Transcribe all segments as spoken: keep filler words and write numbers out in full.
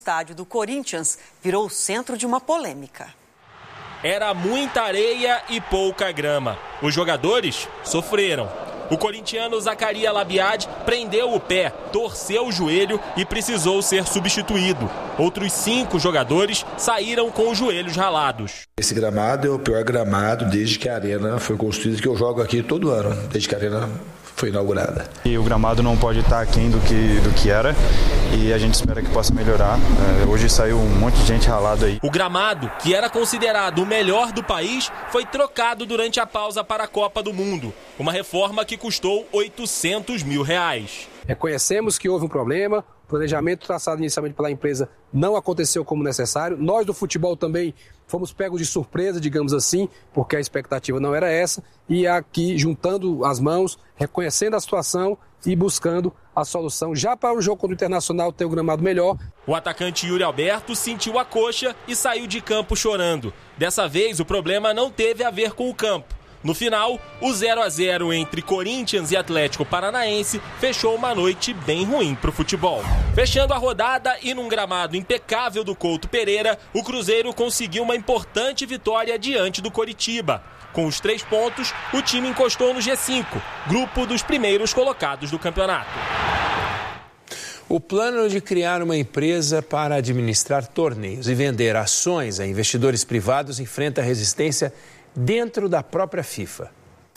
O estádio do Corinthians virou o centro de uma polêmica. Era muita areia e pouca grama. Os jogadores sofreram. O corintiano Zacarias Labiad prendeu o pé, torceu o joelho e precisou ser substituído. Outros cinco jogadores saíram com os joelhos ralados. Esse gramado é o pior gramado desde que a arena foi construída, que eu jogo aqui todo ano, desde que a arena foi inaugurada. E o gramado não pode estar aquém do que, do que era e a gente espera que possa melhorar. É, hoje saiu um monte de gente ralado aí. O gramado, que era considerado o melhor do país, foi trocado durante a pausa para a Copa do Mundo. Uma reforma que custou oitocentos mil reais. Reconhecemos que houve um problema, o planejamento traçado inicialmente pela empresa não aconteceu como necessário. Nós do futebol também fomos pegos de surpresa, digamos assim, porque a expectativa não era essa. E aqui, juntando as mãos, reconhecendo a situação e buscando a solução. Já para o jogo contra o Internacional ter o gramado melhor. O atacante Yuri Alberto sentiu a coxa e saiu de campo chorando. Dessa vez, o problema não teve a ver com o campo. No final, o zero a zero entre Corinthians e Atlético Paranaense fechou uma noite bem ruim para o futebol. Fechando a rodada e num gramado impecável do Couto Pereira, o Cruzeiro conseguiu uma importante vitória diante do Coritiba. Com os três pontos, o time encostou no G cinco, grupo dos primeiros colocados do campeonato. O plano de criar uma empresa para administrar torneios e vender ações a investidores privados enfrenta resistência dentro da própria FIFA.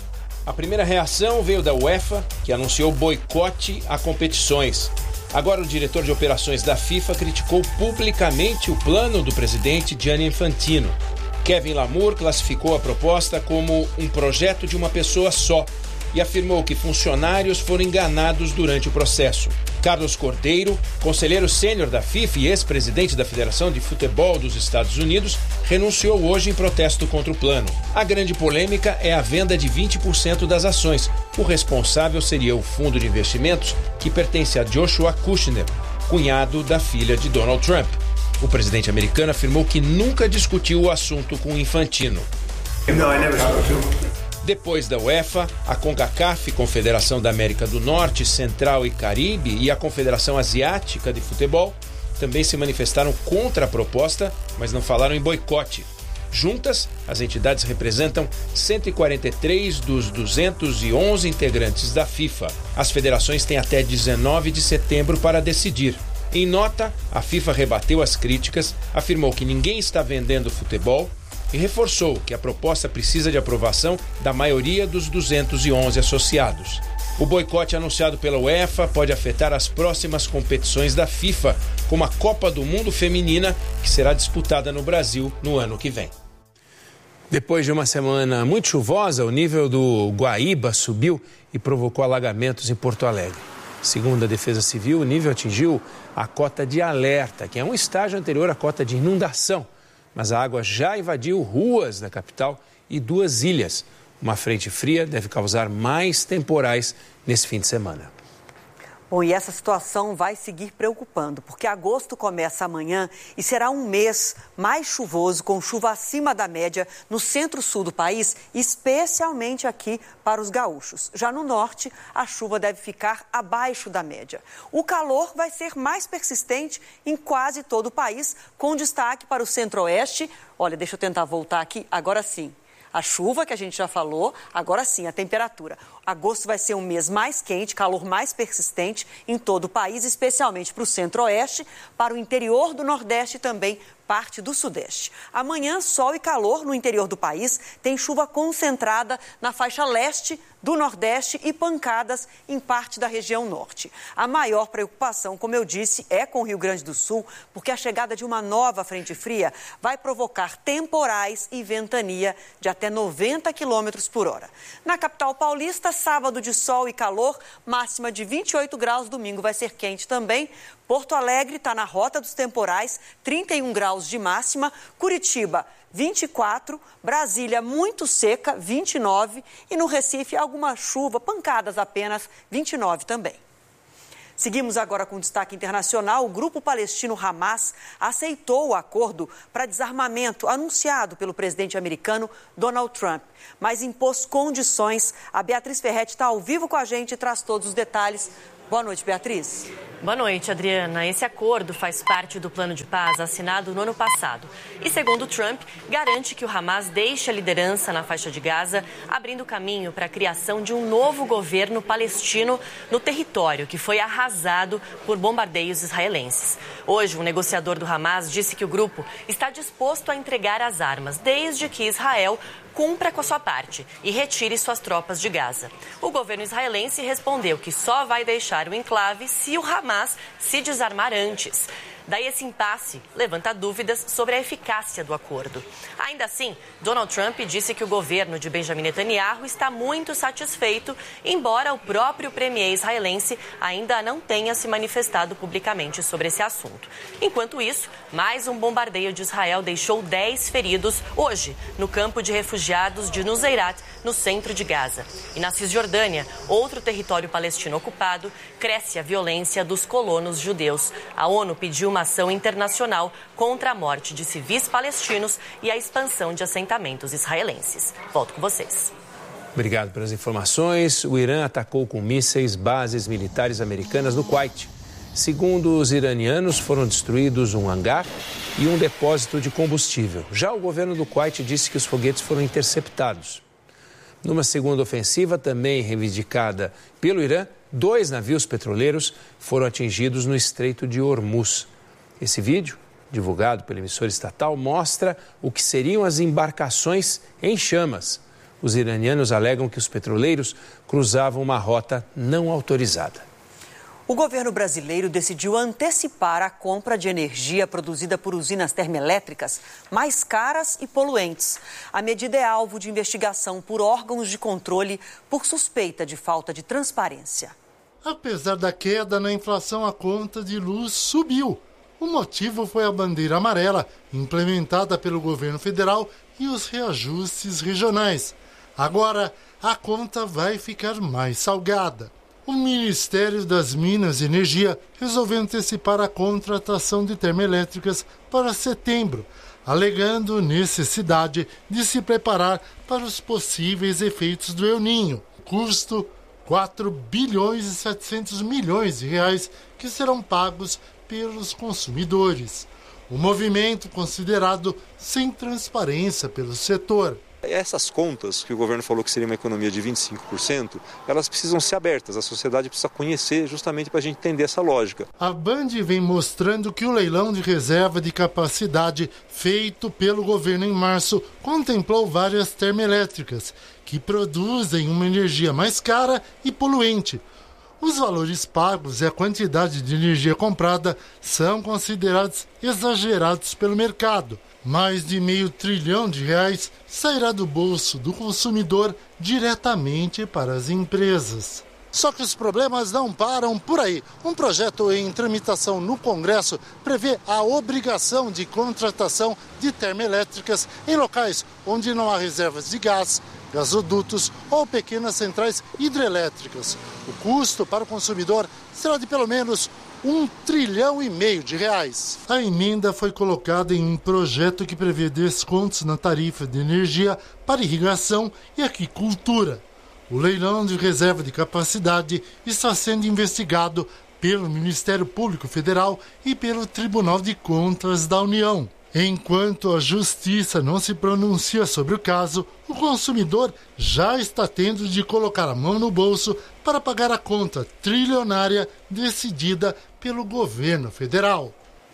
A primeira reação veio da UEFA, que anunciou boicote a competições. Agora o diretor de operações da FIFA criticou publicamente o plano do presidente Gianni Infantino. Kevin Lamour classificou a proposta como um projeto de uma pessoa só e afirmou que funcionários foram enganados durante o processo. Carlos Cordeiro, conselheiro sênior da FIFA e ex-presidente da Federação de Futebol dos Estados Unidos, renunciou hoje em protesto contra o plano. A grande polêmica é a venda de vinte por cento das ações. O responsável seria o fundo de investimentos que pertence a Joshua Kushner, cunhado da filha de Donald Trump. O presidente americano afirmou que nunca discutiu o assunto com Infantino. No, I never spoke to him. Depois da UEFA, a CONCACAF, Confederação da América do Norte, Central e Caribe, e a Confederação Asiática de Futebol também se manifestaram contra a proposta, mas não falaram em boicote. Juntas, as entidades representam cento e quarenta e três dos duzentos e onze integrantes da FIFA. As federações têm até dezenove de setembro para decidir. Em nota, a FIFA rebateu as críticas, afirmou que ninguém está vendendo futebol e reforçou que a proposta precisa de aprovação da maioria dos duzentos e onze associados. O boicote anunciado pela UEFA pode afetar as próximas competições da FIFA, como a Copa do Mundo Feminina, que será disputada no Brasil no ano que vem. Depois de uma semana muito chuvosa, o nível do Guaíba subiu e provocou alagamentos em Porto Alegre. Segundo a Defesa Civil, o nível atingiu a cota de alerta, que é um estágio anterior à cota de inundação. Mas a água já invadiu ruas da capital e duas ilhas. Uma frente fria deve causar mais temporais nesse fim de semana. Bom, e essa situação vai seguir preocupando, porque agosto começa amanhã e será um mês mais chuvoso, com chuva acima da média no centro-sul do país, especialmente aqui para os gaúchos. Já no norte, a chuva deve ficar abaixo da média. O calor vai ser mais persistente em quase todo o país, com destaque para o centro-oeste. Olha, deixa eu tentar voltar aqui, agora sim. A chuva, que a gente já falou, agora sim, a temperatura. Agosto vai ser um mês mais quente, calor mais persistente em todo o país, especialmente para o centro-oeste, para o interior do nordeste e também parte do sudeste. Amanhã, sol e calor no interior do país, tem chuva concentrada na faixa leste do nordeste e pancadas em parte da região norte. A maior preocupação, como eu disse, é com o Rio Grande do Sul, porque a chegada de uma nova frente fria vai provocar temporais e ventania de até noventa quilômetros por hora. Na capital paulista, sábado de sol e calor, máxima de vinte e oito graus, domingo vai ser quente também. Porto Alegre está na rota dos temporais, trinta e um graus de máxima. Curitiba, vinte e quatro. Brasília, muito seca, vinte e nove. E no Recife, alguma chuva, pancadas apenas, vinte e nove também. Seguimos agora com destaque internacional. O grupo palestino Hamas aceitou o acordo para desarmamento anunciado pelo presidente americano Donald Trump, mas impôs condições. A Beatriz Ferretti está ao vivo com a gente e traz todos os detalhes. Boa noite, Beatriz. Boa noite, Adriana. Esse acordo faz parte do plano de paz assinado no ano passado. E, segundo Trump, garante que o Hamas deixe a liderança na faixa de Gaza, abrindo caminho para a criação de um novo governo palestino no território que foi arrasado por bombardeios israelenses. Hoje, um negociador do Hamas disse que o grupo está disposto a entregar as armas, desde que Israel cumpra com a sua parte e retire suas tropas de Gaza. O governo israelense respondeu que só vai deixar o enclave se o Hamas se desarmar antes. Daí esse impasse levanta dúvidas sobre a eficácia do acordo. Ainda assim, Donald Trump disse que o governo de Benjamin Netanyahu está muito satisfeito, embora o próprio premier israelense ainda não tenha se manifestado publicamente sobre esse assunto. Enquanto isso, mais um bombardeio de Israel deixou dez feridos hoje no campo de refugiados de Nuseirat, no centro de Gaza. E na Cisjordânia, outro território palestino ocupado, cresce a violência dos colonos judeus. A ONU pediu uma ação internacional contra a morte de civis palestinos e a expansão de assentamentos israelenses. Volto com vocês. Obrigado pelas informações. O Irã atacou com mísseis bases militares americanas no Kuwait. Segundo os iranianos, foram destruídos um hangar e um depósito de combustível. Já o governo do Kuwait disse que os foguetes foram interceptados. Numa segunda ofensiva, também reivindicada pelo Irã, dois navios petroleiros foram atingidos no Estreito de Hormuz. Esse vídeo, divulgado pela emissora estatal, mostra o que seriam as embarcações em chamas. Os iranianos alegam que os petroleiros cruzavam uma rota não autorizada. O governo brasileiro decidiu antecipar a compra de energia produzida por usinas termoelétricas mais caras e poluentes. A medida é alvo de investigação por órgãos de controle por suspeita de falta de transparência. Apesar da queda na inflação, a conta de luz subiu. O motivo foi a bandeira amarela, implementada pelo governo federal, e os reajustes regionais. Agora, a conta vai ficar mais salgada. O Ministério das Minas e Energia resolveu antecipar a contratação de termoelétricas para setembro, alegando necessidade de se preparar para os possíveis efeitos do El Niño. Custo quatro bilhões e setecentos milhões de reais que serão pagos pelos consumidores. O movimento considerado sem transparência pelo setor. Essas contas, que o governo falou que seria uma economia de vinte e cinco por cento, elas precisam ser abertas, a sociedade precisa conhecer justamente para a gente entender essa lógica. A Band vem mostrando que o leilão de reserva de capacidade feito pelo governo em março contemplou várias termoelétricas que produzem uma energia mais cara e poluente. Os valores pagos e a quantidade de energia comprada são considerados exagerados pelo mercado. Mais de meio trilhão de reais sairá do bolso do consumidor diretamente para as empresas. Só que os problemas não param por aí. Um projeto em tramitação no Congresso prevê a obrigação de contratação de termoelétricas em locais onde não há reservas de gás, gasodutos ou pequenas centrais hidrelétricas. O custo para o consumidor será de pelo menos um trilhão e meio de reais. A emenda foi colocada em um projeto que prevê descontos na tarifa de energia para irrigação e aquicultura. O leilão de reserva de capacidade está sendo investigado pelo Ministério Público Federal e pelo Tribunal de Contas da União. Enquanto a Justiça não se pronuncia sobre o caso, o consumidor já está tendo de colocar a mão no bolso para pagar a conta trilionária decidida pelo governo federal.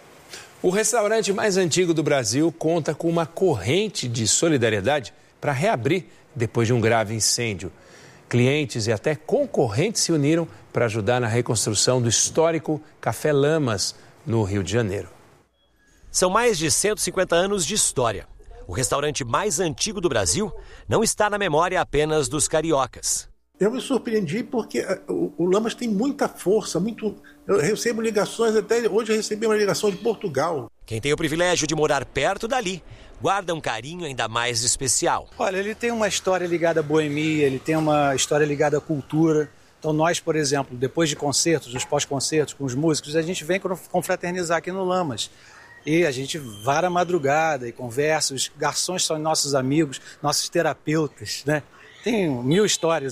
O restaurante mais antigo do Brasil conta com uma corrente de solidariedade para reabrir depois de um grave incêndio. Clientes e até concorrentes se uniram para ajudar na reconstrução do histórico Café Lamas, no Rio de Janeiro. São mais de cento e cinquenta anos de história. O restaurante mais antigo do Brasil não está na memória apenas dos cariocas. Eu me surpreendi porque o Lamas tem muita força, muito. Eu recebo ligações, até hoje eu recebi uma ligação de Portugal. Quem tem o privilégio de morar perto dali, guarda um carinho ainda mais especial. Olha, ele tem uma história ligada à boemia, ele tem uma história ligada à cultura. Então nós, por exemplo, depois de concertos, nos pós-concertos com os músicos, a gente vem confraternizar aqui no Lamas. E a gente vara a madrugada e conversa, os garçons são nossos amigos, nossos terapeutas, né? Tem mil histórias aqui.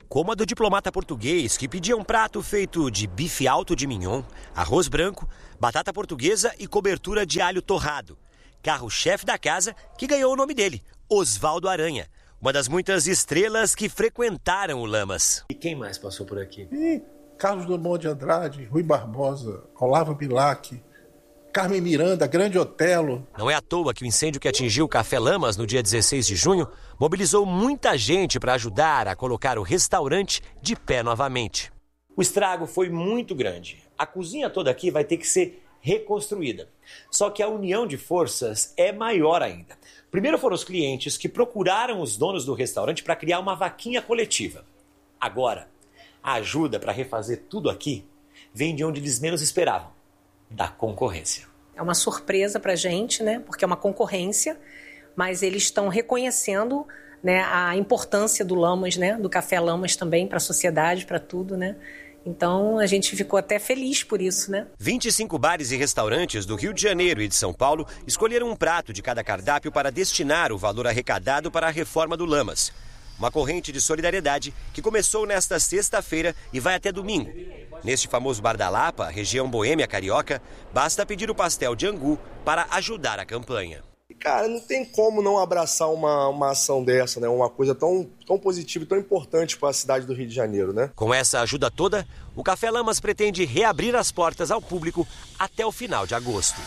como a do diplomata português, que pedia um prato feito de bife alto de mignon, arroz branco, batata portuguesa e cobertura de alho torrado. Carro-chefe da casa que ganhou o nome dele, Osvaldo Aranha, uma das muitas estrelas que frequentaram o Lamas. E quem mais passou por aqui? E Carlos Drummond de Andrade, Rui Barbosa, Olavo Bilac, Carmen Miranda, Grande Otelo. Não é à toa que o incêndio que atingiu o Café Lamas no dia dezesseis de junho mobilizou muita gente para ajudar a colocar o restaurante de pé novamente. O estrago foi muito grande. A cozinha toda aqui vai ter que ser reconstruída. Só que a união de forças é maior ainda. Primeiro foram os clientes que procuraram os donos do restaurante para criar uma vaquinha coletiva. Agora, a ajuda para refazer tudo aqui vem de onde eles menos esperavam, da concorrência. É uma surpresa para a gente, né? Porque é uma concorrência, mas eles estão reconhecendo, né, a importância do Lamas, né? Do Café Lamas também para a sociedade, para tudo, né? Então a gente ficou até feliz por isso, né? vinte e cinco bares e restaurantes do Rio de Janeiro e de São Paulo escolheram um prato de cada cardápio para destinar o valor arrecadado para a reforma do Lamas. Uma corrente de solidariedade que começou nesta sexta-feira e vai até domingo. Neste famoso Bar da Lapa, região boêmia carioca, basta pedir o pastel de angu para ajudar a campanha. Cara, não tem como não abraçar uma, uma ação dessa, né? Uma coisa tão, tão positiva e tão importante para a cidade do Rio de Janeiro, né? Com essa ajuda toda, o Café Lamas pretende reabrir as portas ao público até o final de agosto.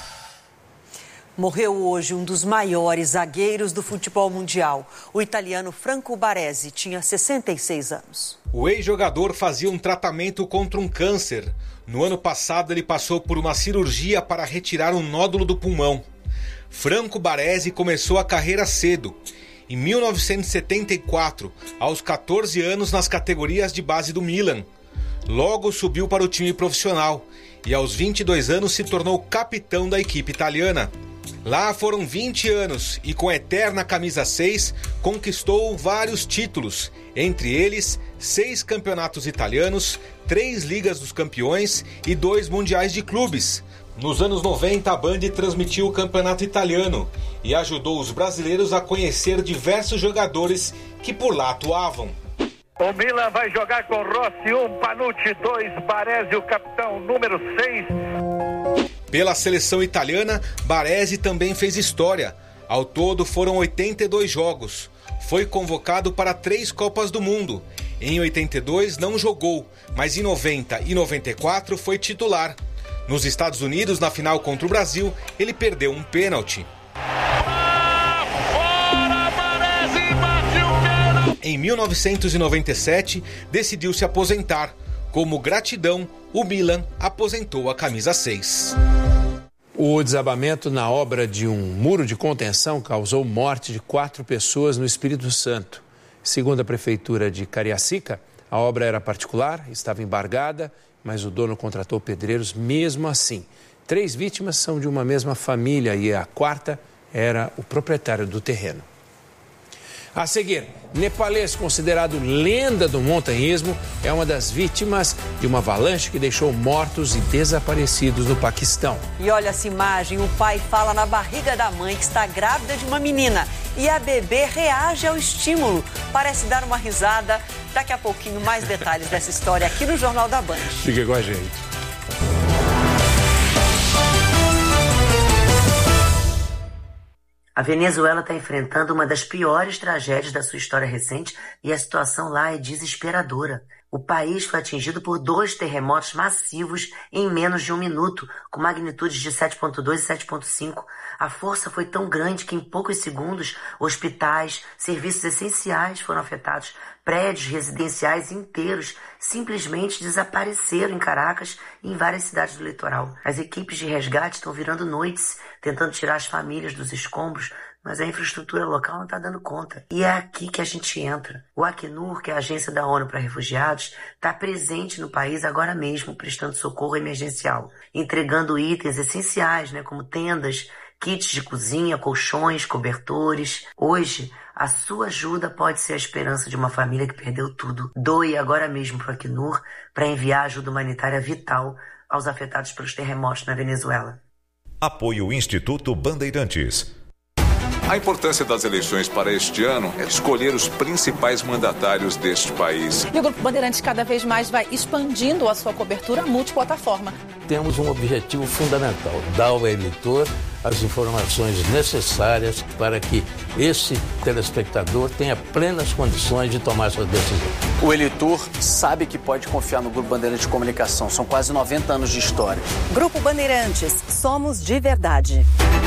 Morreu hoje um dos maiores zagueiros do futebol mundial. O italiano Franco Baresi tinha sessenta e seis anos. O ex-jogador fazia um tratamento contra um câncer. No ano passado, ele passou por uma cirurgia para retirar um nódulo do pulmão. Franco Baresi começou a carreira cedo. Em mil novecentos e setenta e quatro, aos catorze anos, nas categorias de base do Milan. Logo subiu para o time profissional e aos vinte e dois anos se tornou capitão da equipe italiana. Lá foram vinte anos e com a eterna camisa seis conquistou vários títulos, entre eles seis campeonatos italianos, três Ligas dos Campeões e dois Mundiais de Clubes. Nos anos noventa, a Band transmitiu o campeonato italiano e ajudou os brasileiros a conhecer diversos jogadores que por lá atuavam. O Milan vai jogar com Rossi um, Panucci dois, Baresi o capitão número seis. Pela seleção italiana, Baresi também fez história. Ao todo foram oitenta e dois jogos. Foi convocado para três Copas do Mundo. Em oitenta e dois não jogou, mas em noventa e noventa e quatro foi titular. Nos Estados Unidos, na final contra o Brasil, ele perdeu um pênalti. Em mil novecentos e noventa e sete, decidiu se aposentar. Como gratidão, o Milan aposentou a camisa seis. O desabamento na obra de um muro de contenção causou morte de quatro pessoas no Espírito Santo. Segundo a prefeitura de Cariacica, a obra era particular, estava embargada, mas o dono contratou pedreiros mesmo assim. Três vítimas são de uma mesma família e a quarta era o proprietário do terreno. A seguir, nepalês considerado lenda do montanhismo é uma das vítimas de uma avalanche que deixou mortos e desaparecidos no Paquistão. E olha essa imagem, o pai fala na barriga da mãe que está grávida de uma menina e a bebê reage ao estímulo, parece dar uma risada. Daqui a pouquinho mais detalhes dessa história aqui no Jornal da Band. Fica com a gente. A Venezuela está enfrentando uma das piores tragédias da sua história recente e a situação lá é desesperadora. O país foi atingido por dois terremotos massivos em menos de um minuto, com magnitudes de sete ponto dois e sete ponto cinco. A força foi tão grande que em poucos segundos hospitais, serviços essenciais foram afetados. Prédios residenciais inteiros simplesmente desapareceram em Caracas e em várias cidades do litoral. As equipes de resgate estão virando noites, tentando tirar as famílias dos escombros, mas a infraestrutura local não está dando conta. E é aqui que a gente entra. O Acnur, que é a agência da ONU para refugiados, está presente no país agora mesmo, prestando socorro emergencial, entregando itens essenciais, né, como tendas, kits de cozinha, colchões, cobertores. Hoje, a sua ajuda pode ser a esperança de uma família que perdeu tudo. Doe agora mesmo para o Acnur para enviar ajuda humanitária vital aos afetados pelos terremotos na Venezuela. Apoio Instituto Bandeirantes. A importância das eleições para este ano é escolher os principais mandatários deste país. E o Grupo Bandeirantes cada vez mais vai expandindo a sua cobertura multiplataforma. Temos um objetivo fundamental, dar ao eleitor as informações necessárias para que esse telespectador tenha plenas condições de tomar sua decisão. O eleitor sabe que pode confiar no Grupo Bandeirantes de Comunicação. São quase noventa anos de história. Grupo Bandeirantes, somos de verdade.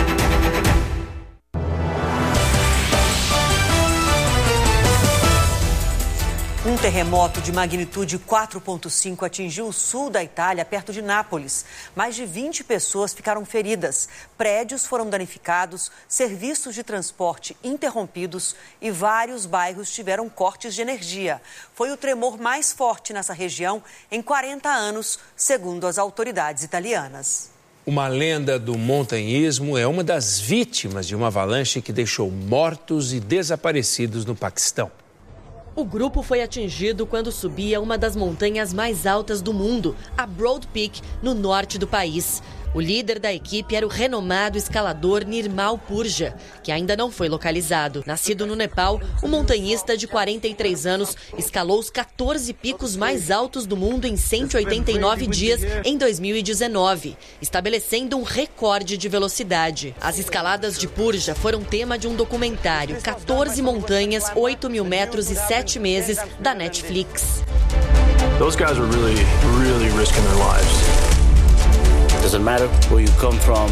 Um terremoto de magnitude quatro ponto cinco atingiu o sul da Itália, perto de Nápoles. Mais de vinte pessoas ficaram feridas. Prédios foram danificados, serviços de transporte interrompidos e vários bairros tiveram cortes de energia. Foi o tremor mais forte nessa região em quarenta anos, segundo as autoridades italianas. Uma lenda do montanhismo é uma das vítimas de uma avalanche que deixou mortos e desaparecidos no Paquistão. O grupo foi atingido quando subia uma das montanhas mais altas do mundo, a Broad Peak, no norte do país. O líder da equipe era o renomado escalador Nirmal Purja, que ainda não foi localizado. Nascido no Nepal, o montanhista de quarenta e três anos escalou os quatorze picos mais altos do mundo em cento e oitenta e nove dias em dois mil e dezenove, estabelecendo um recorde de velocidade. As escaladas de Purja foram tema de um documentário, quatorze montanhas, oito mil metros e sete meses, da Netflix. Those guys were really, really risking their lives. Doesn't matter where you come from.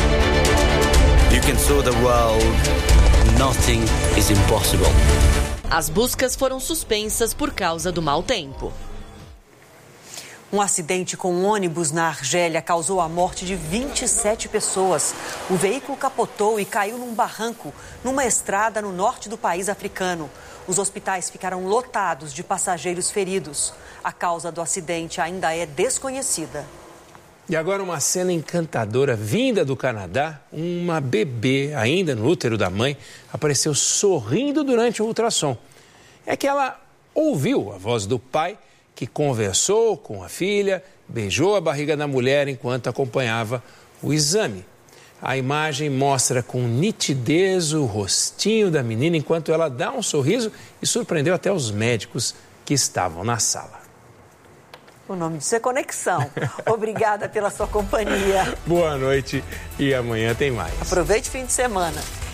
You can show the world nothing is impossible. As buscas foram suspensas por causa do mau tempo. Um acidente com um ônibus na Argélia causou a morte de vinte e sete pessoas. O veículo capotou e caiu num barranco, numa estrada no norte do país africano. Os hospitais ficaram lotados de passageiros feridos. A causa do acidente ainda é desconhecida. E agora uma cena encantadora vinda do Canadá. Uma bebê, ainda no útero da mãe, apareceu sorrindo durante o ultrassom. É que ela ouviu a voz do pai, que conversou com a filha, beijou a barriga da mulher enquanto acompanhava o exame. A imagem mostra com nitidez o rostinho da menina enquanto ela dá um sorriso e surpreendeu até os médicos que estavam na sala. O nome disso é Conexão. Obrigada pela sua companhia. Boa noite e amanhã tem mais. Aproveite o fim de semana.